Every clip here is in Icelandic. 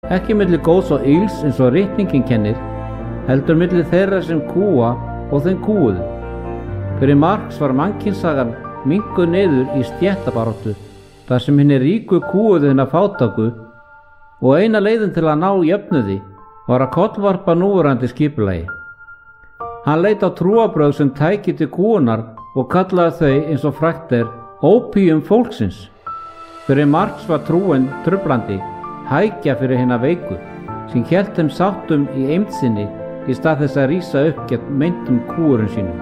Ekki milli góðs og ills eins og ritningin kennir, heldur milli þeirra sem kúga og þeim kúguðu. Fyrir Marx var mannkynssagan minnkuð niður í stéttabaráttu, þar sem hinni ríku kúguðu hina fátæku, og eina leiðin til að ná jöfnuði var að kollvarpa núverandi skipulagi. Hann leit á trúarbrögð sem tæki til kúgunar og kallaði þau, eins og frægt er, ópíum fólksins. Fyrir Marx var trúin truflandi, hækja fyrir hina veiku, sem hélt þeim sáttum í eymd sinni í stað þess að rísa upp gegn meintum kúgurum sínum.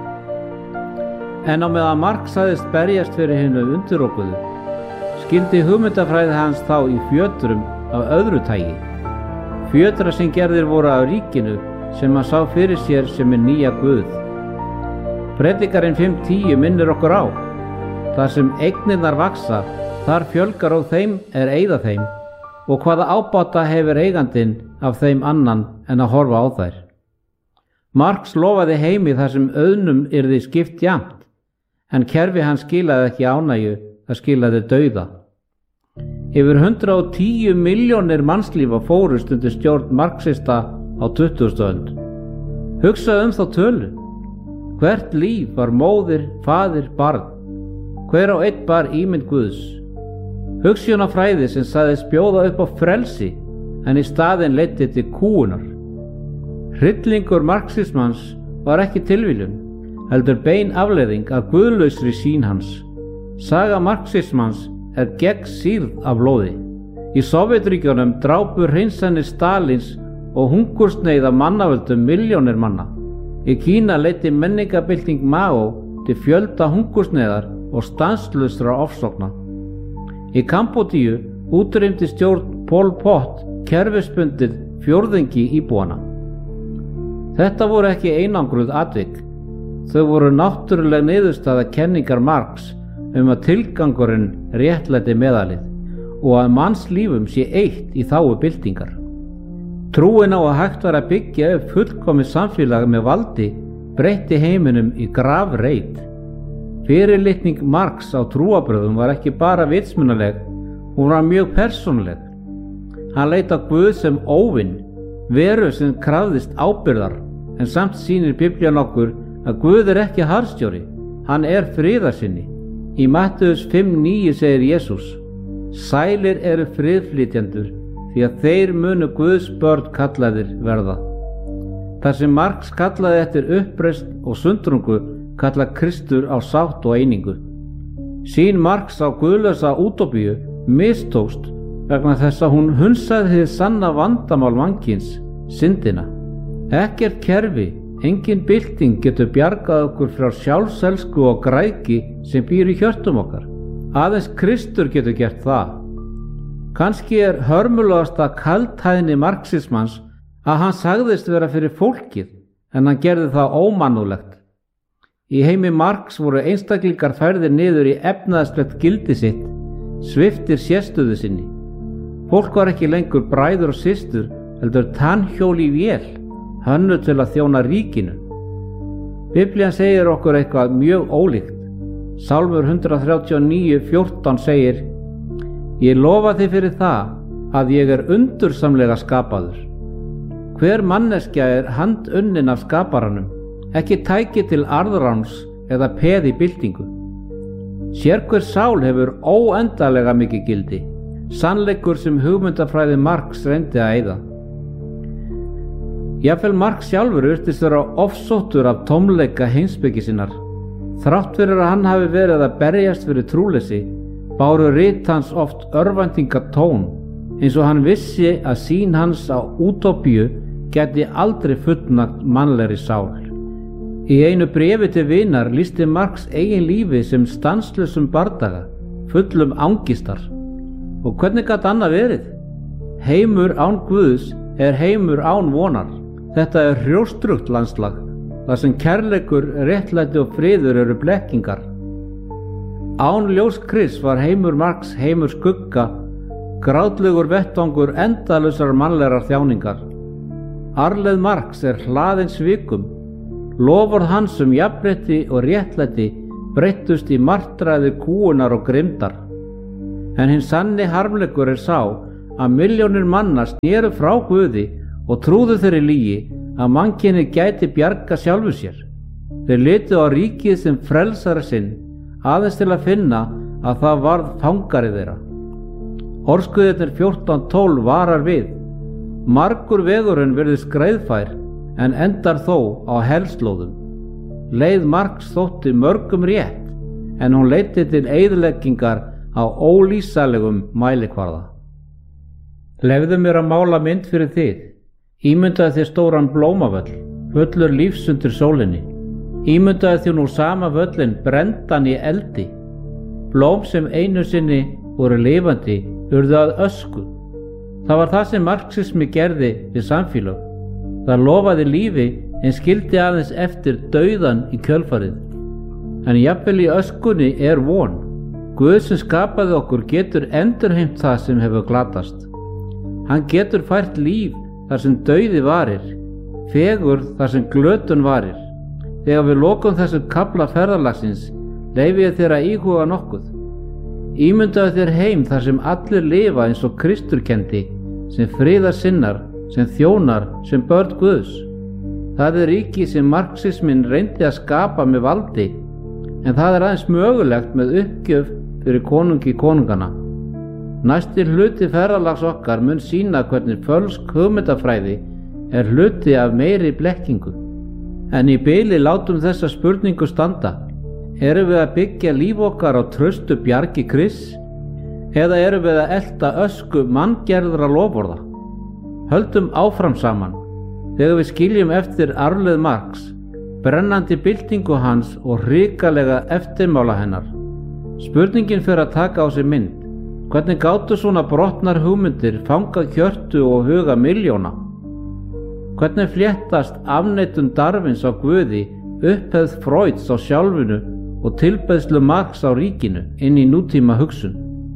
En á meðan Marx sagðist berjast fyrir hinu undirokuðu, skildi hugmyndafræði hans þá í fjötrum af öðru tægi. Fjötra sem gerðir voru af ríkinu sem hann sá fyrir sér sem nýja guð. Predikarinn 5.10 minnir okkur á: þar sem eignirnar vaksa, þar fjölgar og þeim er eyða þeim, og hvaða ábata hefur eigandinn af þeim annan en að horfa á þær. Marx lofaði heimi þar sem auðnum yrði skipt jafnt, en kerfi hann skilaði ekki ánægju, það skilaði dauða. Yfir 110 milljónir mannslífa fórust undir stjórn marxista á 20. öld. Hugsaðu þá tölu. Hvert líf var móðir, faðir, barn. Hver á einn bar ímynd Guðs. Hugsjónafræði sem sagðist bjóða upp á frelsi, en í staðinn leiddi til kúgunar. Hryllingur marxismans var ekki tilviljun, heldur bein afleiðing af guðlausri sýn hans. Saga marxismans er gegnsýrð af blóði. Í Sovétríkjunum drápu hreinsanir Stalins og hungursneyð af mannavöldum milljónir manna. Í Kína leiddi menningabylting Mao til fjölda hungursneyðar og stanslausra ofsókna. Í Kambódíu útrýmdi stjórn Pol Pot kerfisbundið fjórðungi íbúana. Þetta voru ekki einangruð atvik. Þau voru náttúruleg niðurstaða kenningar Marx að tilgangurinn réttlæti meðalið og að mannslífum sé eitt í þágu byltingar. Trúin á að hægt var að byggja upp fullkomið samfélag með valdi breytti heiminum í grafreit. Fyrirlitning Marx á trúarbrögðum var ekki bara vitsmunaleg, hún var mjög persónuleg. Hann leit á Guð sem óvinn, veru sem krafðist ábyrgðar, en samt sýnir Biblían okkur að Guð er ekki harðstjóri, hann er friðarsinni. Í Mattheus 5.9 segir Jesús: sælir eru friðflytjendur, því að þeir munu Guðs börn kallaðir verða. Þar sem Marx kallaði eftir uppreisn og sundrungu, kallað Kristur á sátt og einingu. Sýn Marx á guðlausa útópíu mistókst vegna þess að hún hunsaði hið sanna vandamál mannkyns, syndina. Ekkert kerfi, engin bylting getur bjargað okkur frá sjálfselsku og græðgi sem býr í hjörtum okkar. Aðeins Kristur getur gert það. Kannski er hörmulegasta kaldhæðni marxismans að hann sagðist vera fyrir fólkið, en hann gerði það ómannúlegt. Í heimi Marx voru einstaklingar færðir niður í efnaðslegt gildi sitt, sviptir sérstöðu sinni. Fólk var ekki lengur bræður og systur, heldur tannhjól í vél, hönnuð til að þjóna ríkinu. Biblían segir okkur eitthvað mjög ólíkt. Sálmur 139:14 segir: ég lofa þig fyrir það að ég er undursamlega skapaður. Hver manneskja er handunnin af skaparanum, ekki tæki til arðráns eða peð í byltingu. Sérhver sál hefur óendanlega mikið gildi, sannleikur sem hugmyndafræði Marx reyndi að eyða. Jafnvel Marx sjálfur virtist vera ofsóttur af tómleika heimspeki sinnar. Þrátt fyrir að hann hafi verið að berjast fyrir trúleysi, báru rit hans oft örvæntingatón, eins og hann vissi að sýn hans á útópíu gæti aldrei fullnægt mannlegri sál. Í einu bréfi til vinar lýsti Marx eigin lífi sem stanslausum bardaga, fullum angistar. Og hvernig gat annað verið? Heimur án Guðs er heimur án vonar. Þetta er hrjóstrugt landslag, þar sem kærleikur, réttlæti og friður eru blekkingar. Án ljós Krists var heimur Marx heimur skugga, grátlegur vettvangur endalausar mannlegar þjáningar. Arleið Marx er hlaðin svikum. Loforð hans jafnrétti og réttlæti breyttust í martræði kúgunar og grimmdar. En hinn sanni harmleikur er sá að milljónir manna sneru frá Guði og trúðu þeirri lygi að mannkynið gæti bjarga sjálfu sér. Þeir litu á ríkið sem frelsara sinn aðeins til að finna að það varð fangari þeirra. Orðskuðirnir 14:12 varar við: margur vegurinn virðist greiðfær en endar þó á helslóðum. Leið margs þótti mörgum rétt en hún leiddi til eyðileggingar á ólýsanlegum mælikvarða. Leyfðu mér að mála mynd fyrir þig. Ímyndaðu þér stóran blómavöll, fullur lífs undir sólinni. Ímyndaðu þér nú sama völlin brenndan í eldi. Blóm sem einu sinni voru lifandi urðu að ösku. Það var það sem marxismi gerði við samfélög. Það lofaði lífi en skildi aðeins eftir dauðan í kjölfarið. En jafnvel í öskunni er von. Guð sem skapaði okkur getur endurheimt það sem hefur glatast. Hann getur fært líf þar sem dauði varir, fegurð þar sem glötun varir. Þegar við lokum þessum kafla ferðalagsins leyfi ég þér að íhuga nokkuð. Ímyndaðu þér heim þar sem allir lifa eins og Kristur kenndi, sem friðarsinnar, sem þjónar, sem börn Guðs. Það er ríki sem marxismin reyndi að skapa með valdi, en það er aðeins mögulegt með uppgjöf fyrir konungi konungana. Næsti hluti ferðalags okkar mun sýna hvernig fölsk hugmyndafræði er hluti af meiri blekkingu. En í bili látum þessa spurningu standa: erum við að byggja líf okkar á traustu bjargi Krists, eða erum við að elta ösku manngerðra loforða? Höldum áfram saman, þegar við skiljum eftir arfleið Marx, brennandi byltingu hans og hrikalega eftirmála hennar. Spurningin fer að taka á sig mynd: hvernig gátu svona brotnar hugmyndir fangað hjörtu og huga milljóna? Hvernig fléttast afneitun Darwins á Guði, upphefð Freuds á sjálfinu og tilbeiðslu Marx á ríkinu inn í nútíma hugsun?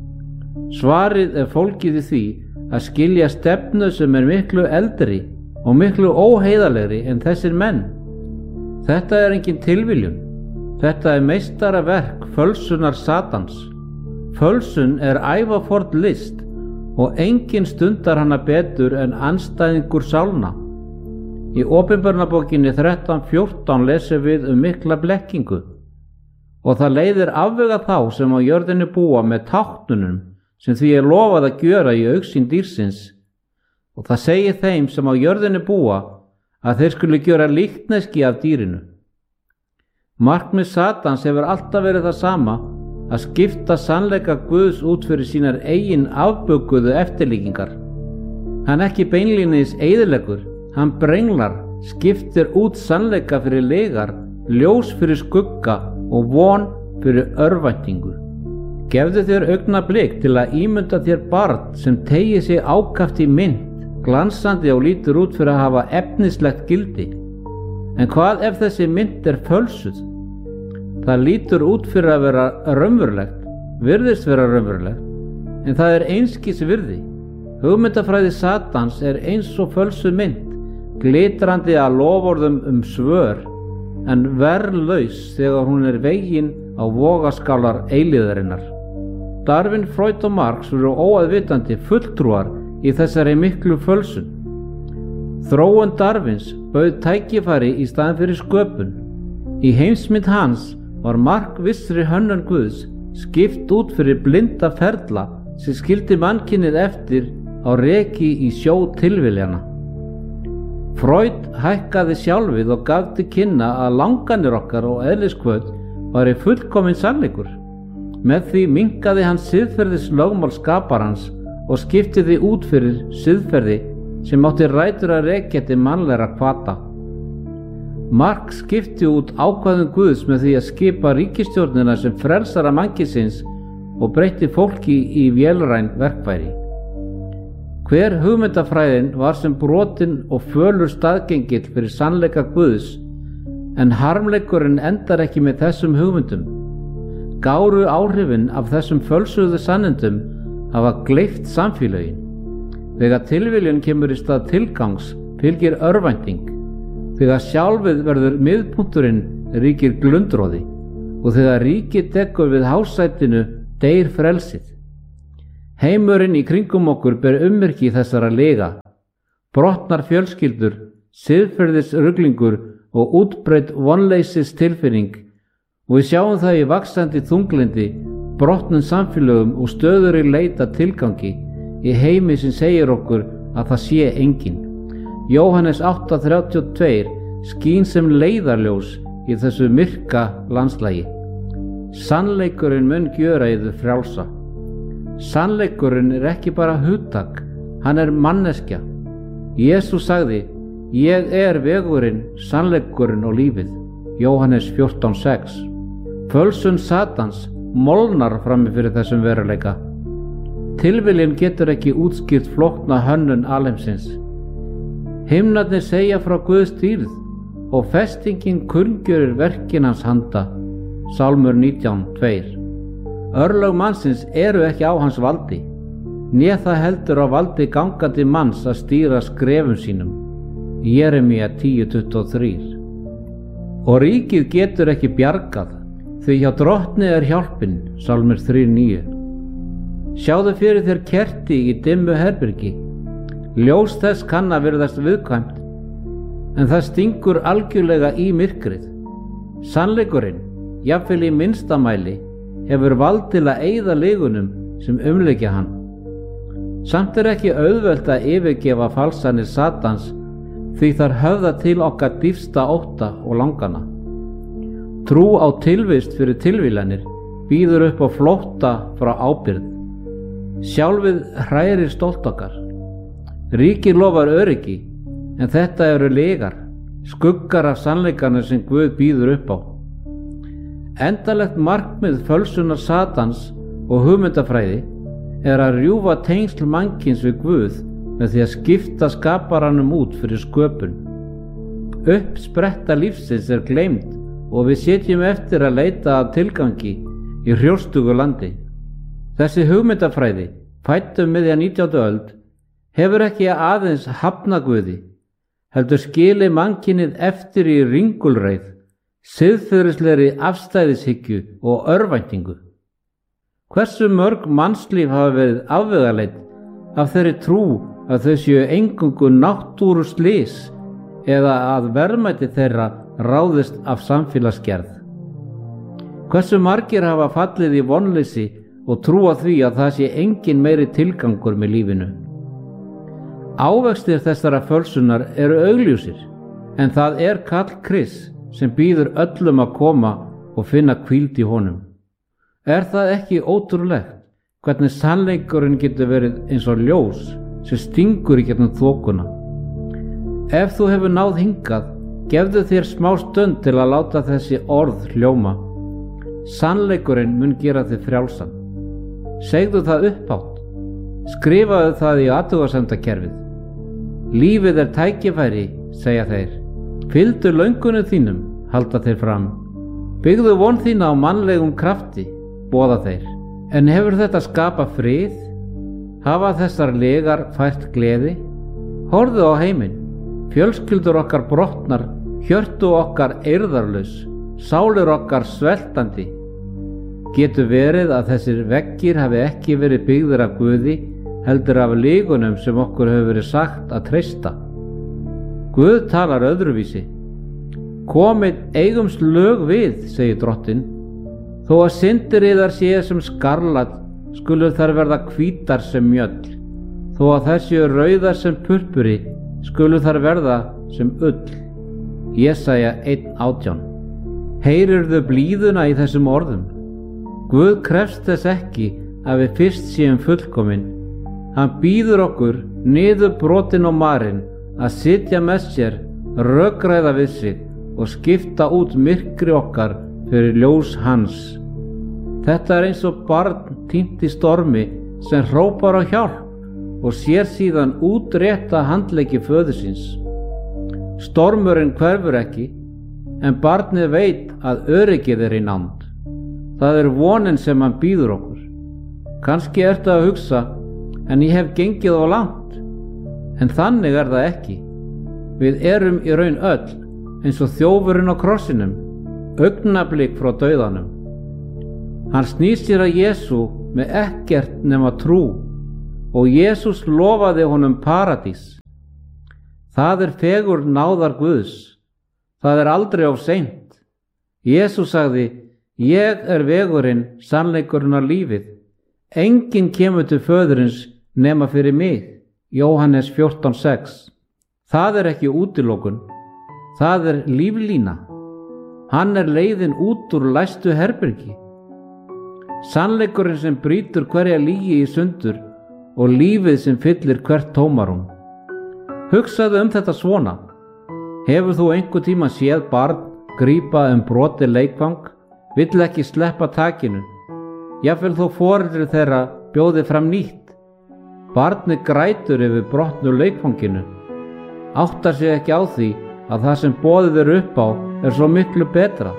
Svarið er fólgið í því að skilja stefnu sem er miklu eldri og miklu óheiðalegri en þessir menn. Þetta er engin tilviljun. Þetta er meistaraverk fölsunar Satans. Fölsun er ævaforn list og enginn stundar hana betur en andstæðingur sálna. Í Opinberunarbókinni 13:14 lesum við mikla blekkingu: og það leiðir afvega þá sem á jörðinni búa með táknunum sem því er lofað að gjöra í augsýn dýrsins, og það segir þeim sem á jörðinni búa að þeir skuli gjöra líkneski af dýrinu. Markmið Satans hefur alltaf verið það sama, að skipta sannleika Guðs út fyrir sínar eigin afbökuðu eftirlíkingar. Hann ekki beinlínis eyðileggur, hann brenglar, skiptir út sannleika fyrir legar, ljós fyrir skugga og von fyrir örvæntingu. Gefðu þér augnablik til að ímynda þér barn sem tegi sig ákaft í mynd, glansandi og lítur út fyrir að hafa efnislegt gildi. En hvað ef þessi mynd er fölsuð? Það lítur út fyrir að vera raunverulegt, virðist vera raunverulegt, en það er einskis virði. Hugmyndafræði Satans er eins og fölsuð mynd, glitrandi að loforðum svör, en verðlaus þegar hún er vegin á vogaskálar eilíðarinnar. Darwin, Freud og Marx voru óaðvitandi fulltrúar í þessari miklu fölsun. Þróun Darwins bauð tækifæri í staðinn fyrir sköpun. Í heimsmynd hans var markvissri hönnun Guðs skipt út fyrir blinda ferla sem skildi mannkynið eftir á reki í sjó tilviljana. Freud hækkaði sjálfið og gaf til kynna að langanir okkar og eðliskvöð var í fullkominn sannleikur. Með því minnkaði hann siðferðislögmál skaparans og skipti því út fyrir siðferði sem átti rætur að rekja til mannlegra hvata. Marx skipti út ákvæðum Guðs með því að skipa ríkisstjórnina sem frelsara mannkynsins og breytti fólki í vélræn verkfæri. Hver hugmyndafræðin var sem brotin og fölur staðgengill fyrir sannleika Guðs, en harmleikurinn endar ekki með þessum hugmyndum. Gáru áhrifin af þessum fölsuðu sannindum hafa gleypt samfélögin. Þegar tilviljun kemur í stað tilgangs fylgir örvænting. Þegar sjálfið verður miðpunkturinn ríkir glundroði, og þegar ríkið dekur við hásætinu deyr frelsið. Heimurinn í kringum okkur ber ummerki þessara lega. Brotnar fjölskyldur, siðferðisruglingur og útbreidd vonleysistilfinning, og við sjáum það í vaxandi þunglyndi, brotnum samfélögum og stöðugri leit að tilgangi í heimi sem segir okkur að það sé enginn. Jóhannes 8:32 skín sem leiðarljós í þessu myrka landslagi. Sannleikurinn mun gjöra yður frjálsa. Sannleikurinn er ekki bara hugtak, hann er manneskja. Jesús sagði: Ég er vegurinn, sannleikurinn og lífið. Jóhannes 14:6. Fölsun Satans molnar frammi fyrir þessum veruleika. Tilviljun getur ekki útskýrt flókna hönnun alheimsins. Himnarnir segja frá Guðs dýrð og festingin kunngjörur verkin hans handa. Sálmur 19:2. Örlög mannsins eru ekki á hans valdi, né það heldur á valdi gangandi manns að stýra skrefum sínum. Jeremía 10:23. Og ríkið getur ekki bjargað, því hjá drottni er hjálpin. Sálmur 3:9. Sjáðu fyrir þér kerti í dimmu herbergi. Ljós þess kann að virðast viðkvæmt, en það stingur algjörlega í myrkrið. Sannleikurinn, jafnvel í minnsta mæli, hefur vald til að eyða lygunum sem umlykja hann. Samt er ekki auðvelt að yfirgefa falsanir Satans, því þar höfða til okkar dýpsta ótta og langana. Trú á tilvist fyrir tilvílanir býður upp á flótta frá ábyrgð. Sjálfið hrærir stolt okkar. Ríkið lofar öryggi, en þetta eru lygar, skuggar af sannleikarnir sem Guð býður upp á. Endanlegt markmið fölsunar Satans og hugmyndafræði er að rjúfa tengsl mannkins við Guð með því að skipta skaparanum út fyrir sköpun. Uppspretta lífsins er gleymd og við sitjum eftir að leita að tilgangi í hrjóstugu landi. Þessi hugmyndafræði, fædd miðja 19. öld, hefur ekki aðeins hafnað Guði, heldur skilið mannkynið eftir í ringulreið, siðferðislegri afstæðishyggju og örvæntingu. Hversu mörg mannslíf hafa verið afvegaleidd af þeirri trú að þau séu eingöngu náttúru slys eða að verðmæti þeirra ráðist af samfélagsgerð. Hversu margir hafa fallið í vonleysi og trúa því að það sé engin meiri tilgangur með lífinu. Ávextir þessara fölsunar eru augljúsir, en það er kall Krists sem býður öllum að koma og finna hvíld í honum. Er það ekki ótrúlegt hvernig sannleikurinn getur verið eins og ljós sem stingur í gegnum þokuna? Ef þú hefur náð hingað, gefðu þér smá stund til að láta þessi orð hljóma. Sannleikurinn mun gera þig frjálsan. Segðu það upphátt. Skrifaðu það í athugasemdakerfið. Lífið er tækifæri, segja þeir. Fylgdu löngunum þínum, halda þeir fram. Byggðu von þína á mannlegum krafti, boða þeir. En hefur þetta skapað frið? Hafa þessar legar fært gleði? Horfðu á heiminn. Fjölskyldur okkar brotnar, hjörtu okkar eirðarlaus, sálir okkar sveltandi. Getur verið að þessir veggir hafi ekki verið byggðir af Guði, heldur af lygunum sem okkur hefur verið sagt að treysta. Guð talar öðruvísi. Komið eigums lög við, segir drottinn. Þó að syndir yðar séu sem skarlat, skulu þær verða hvítar sem mjöll. Þó að þær séu rauðar sem purpuri, skulu þær verða sem ull. Jesaja 1:18. Heyrirðu blíðuna í þessum orðum? Guð krefst þess ekki að við fyrst séum fullkomin. Hann býður okkur niður brotin og marinn að sitja með sér, rökræða við sig og skipta út myrkri okkar fyrir ljós hans. Þetta er eins og barn týnt í stormi sem hrópar á hjálp og sér síðan útrétta handleggi föður síns. Stormurinn hverfur ekki, en barnið veit að öryggið er í nánd. Það er vonin sem hann býður okkur. Kannski ertu að hugsa, en ég hef gengið á langt. En þannig er það ekki. Við erum í raun öll, eins og þjófurinn á krossinum, augnablik frá dauðanum. Hann snýr sér að Jesú með ekkert nema trú og Jesús lofaði honum paradís. Það fegur náðar Guðs. Það aldrei of seint. Jesús sagði: Ég vegurinn, sannleikurinn og lífið. Enginn kemur til föðurins nema fyrir mig. Jóhannes 14:6. Það ekki útilokun. Það líflína. Hann leiðin út úr læstu herbergi. Sannleikurinn sem brýtur hverja lygi í sundur og lífið sem fyllir hvert tómarúm. Hugsaðu þetta svona. Hefur þú einhvern tíma séð barn grípa brotið leikfang, vill ekki sleppa takinu, jafnvel þó foreldri þeirra bjóði fram nýtt. Barnið grætur yfir brotnu leikfanginu, áttar sig ekki á því að það sem boðið upp á svo miklu betra.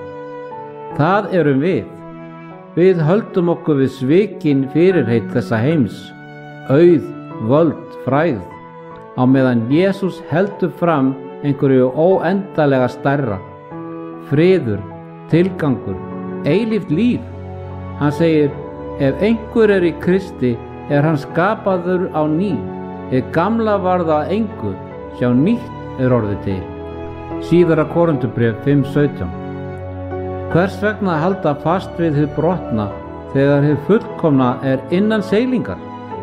Það erum við. Við höldum okkur við svikin fyrirheit þessa heims, auð, völd, frægð, á meðan Jesús heldur fram einhverju óendalega stærra. Friður, tilgangur, eilíft líf. Hann segir: ef einhver í Kristi hann skapaður á ný, gamla varð að engu, sjá nýtt orðið til. Síðara Korinthubréf 5:17. Hvers vegna halda fast við hið brotna þegar hið fullkomna innan seilingar?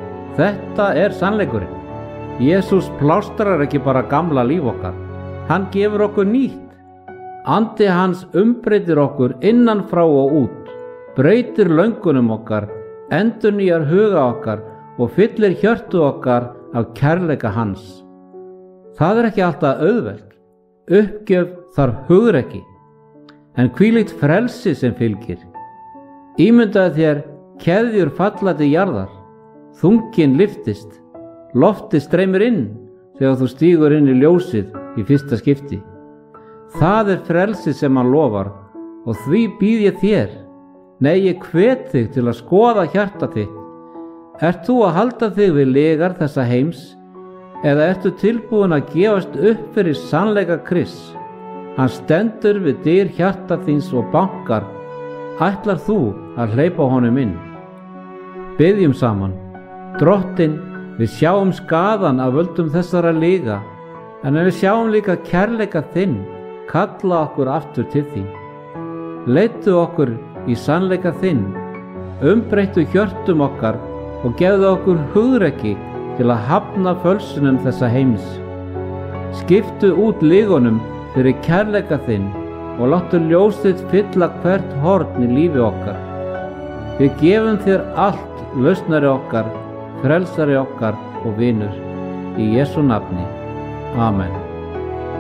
Þetta sannleikurinn. Jesús plástrar ekki bara gamla líf okkar, hann gefur okkur nýtt. Andi hans umbreytir okkur innan frá og út, breytir löngunum okkar, endurnýjar huga okkar og fyllir hjörtu okkar af kærleika hans. Það ekki alltaf auðvelt. Uppgjöf þarf hugrekki, en hvílíkt frelsi sem fylgir. Ímyndaðu þér keðjur falla til jarðar, þunginn lyftist, loftið streymir inn þegar þú stígur inn í ljósið í fyrsta skipti. Það frelsi sem hann lofar, og því býð ég þér. Nei, ég hvet þig til að skoða hjarta þitt. Ert þú að halda þig við lygar þessa heims, eða ertu tilbúin að gefast upp fyrir sannleika Krists? Hann stendur við dyr hjarta þíns og bankar. Ætlar þú að hleypa honum inn? Biðjum saman. Drottinn, við sjáum skaðan af völdum þessara lyga, en við sjáum líka kærleika þinn kalla okkur aftur til þín. Leiddu okkur í sannleika þinn, umbreyttu hjörtum okkar og gefðu okkur hugrekki til að hafna fölsunum þessa heims. Skiptu út lygunum fyrir kærleika þinn og láttu ljósið fylla hvert horn í lífi okkar. Við gefum þér allt, lausnari okkar, frelsari okkar og vinur. Í Jesú nafni. Amen.